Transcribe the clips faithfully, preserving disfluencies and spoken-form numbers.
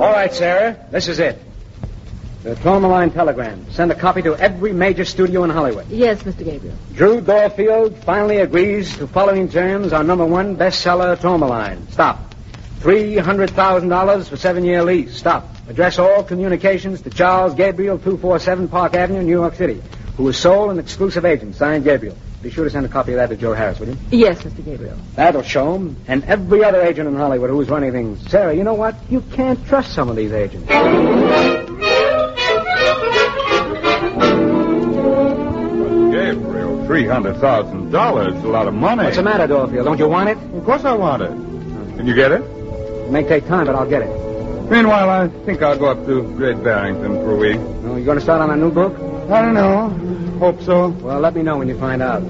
All right, Sarah. This is it. The Tourmaline telegram. Send a copy to every major studio in Hollywood. Yes, Mister Gabriel. Drew Dorfield finally agrees to following terms on number one bestseller Tourmaline. Stop. three hundred thousand dollars for seven-year lease. Stop. Address all communications to Charles Gabriel, two forty-seven Park Avenue, New York City, who is sole and exclusive agent. Signed, Gabriel. Be sure to send a copy of that to Joe Harris, will you? Yes, Mister Gabriel. That'll show him. And every other agent in Hollywood who's running things. Sarah, you know what? You can't trust some of these agents. Gabriel, three hundred thousand dollars is a lot of money. What's the matter, Dorfield? Don't you want it? Of course I want it. Can you get it? It may take time, but I'll get it. Meanwhile, I think I'll go up to Great Barrington for a week. Oh, you going to start on a new book? I don't know. Hope so. Well, let me know when you find out.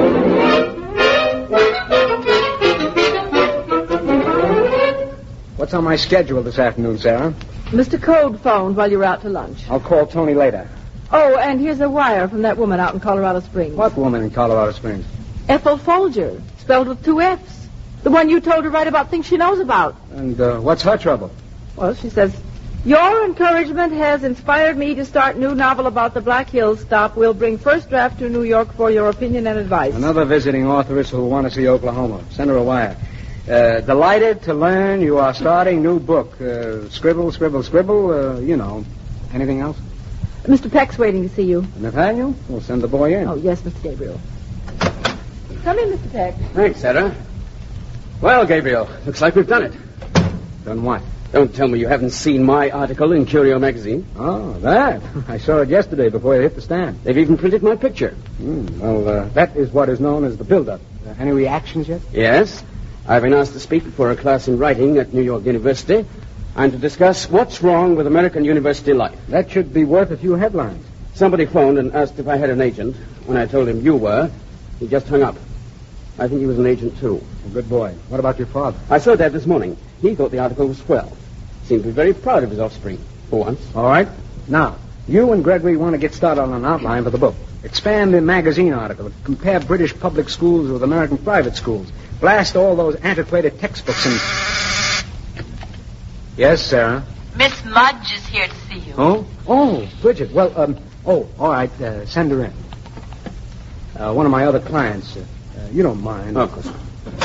What's on my schedule this afternoon, Sarah? Mister Code phoned while you were out to lunch. I'll call Tony later. Oh, and here's a wire from that woman out in Colorado Springs. What woman in Colorado Springs? Ethel Folger, spelled with two F's. The one you told her to write about things she knows about. And uh, what's her trouble? Well, she says, your encouragement has inspired me to start new novel about the Black Hills. Stop. We'll bring first draft to New York for your opinion and advice. Another visiting authoress who will want to see Oklahoma. Send her a wire. Uh, delighted to learn you are starting new book. Uh, scribble, scribble, scribble. Uh, you know. Anything else? Mister Peck's waiting to see you. Nathaniel? We'll send the boy in. Oh, yes, Mister Gabriel. Come in, Mister Peck. Thanks, Sarah. Well, Gabriel, looks like we've done it. Done what? Don't tell me you haven't seen my article in Curio magazine. Oh, that. I saw it yesterday before you hit the stand. They've even printed my picture. Mm, well, uh, that is what is known as the build-up. Uh, any reactions yet? Yes. I've been asked to speak before a class in writing at New York University and to discuss what's wrong with American university life. That should be worth a few headlines. Somebody phoned and asked if I had an agent. When I told him you were, he just hung up. I think he was an agent, too. Well, good boy. What about your father? I saw Dad this morning. He thought the article was swell. Seemed to be very proud of his offspring, for once. All right. Now, you and Gregory want to get started on an outline for the book. Expand the magazine article. Compare British public schools with American private schools. Blast all those antiquated textbooks and... Yes, Sarah? Miss Mudge is here to see you. Oh? Oh, Bridget. Well, um... Oh, all right. Uh, send her in. Uh, one of my other clients. Uh, uh, you don't mind. Oh, of course.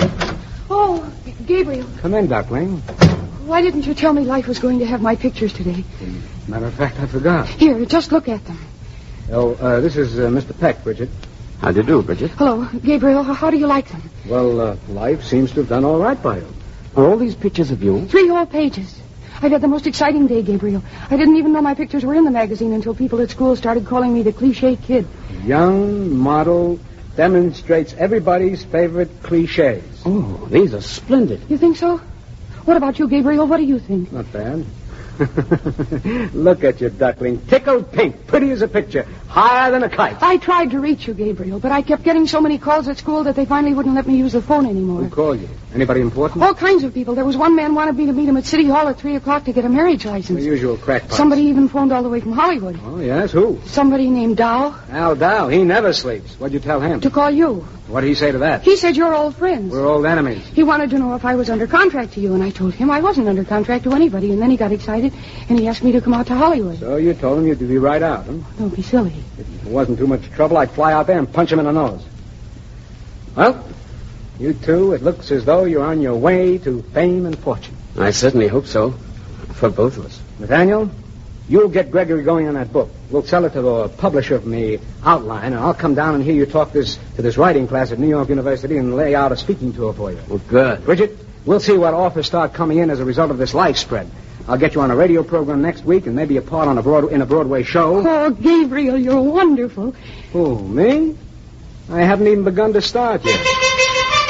Oh, Gabriel. Come in, Duckling. Why didn't you tell me Life was going to have my pictures today? Matter of fact, I forgot. Here, just look at them. Oh, uh, this is uh, Mister Peck, Bridget. How do you do, Bridget? Hello, Gabriel. How do you like them? Well, uh, Life seems to have done all right by you. Are all these pictures of you? Three whole pages. I've had the most exciting day, Gabriel. I didn't even know my pictures were in the magazine until people at school started calling me the cliché kid. Young model demonstrates everybody's favorite cliches. Oh, these are splendid. You think so? What about you, Gabriel? What do you think? Not bad. Look at you, Duckling. Tickled pink. Pretty as a picture. Higher than a kite. I tried to reach you, Gabriel, but I kept getting so many calls at school that they finally wouldn't let me use the phone anymore. Who called you? Anybody important? All kinds of people. There was one man wanted me to meet him at City Hall at three o'clock to get a marriage license. The usual crackpots. Somebody even phoned all the way from Hollywood. Oh, yes? Who? Somebody named Dow. Al Dow. He never sleeps. What'd you tell him? To call you. What did he say to that? He said you're old friends. We're old enemies. He wanted to know if I was under contract to you, and I told him I wasn't under contract to anybody, and then he got excited, and he asked me to come out to Hollywood. So you told him you'd be right out, huh? Don't be silly. If it wasn't too much trouble, I'd fly out there and punch him in the nose. Well, you two, it looks as though you're on your way to fame and fortune. I certainly hope so. For both of us. Nathaniel, you'll get Gregory going on that book. We'll sell it to the publisher from the outline, and I'll come down and hear you talk this to this writing class at New York University and lay out a speaking tour for you. Well, good. Bridget, we'll see what offers start coming in as a result of this life spread. I'll get you on a radio program next week and maybe a part on a broad in a Broadway show. Oh, Gabriel, you're wonderful. Who, me? I haven't even begun to start yet.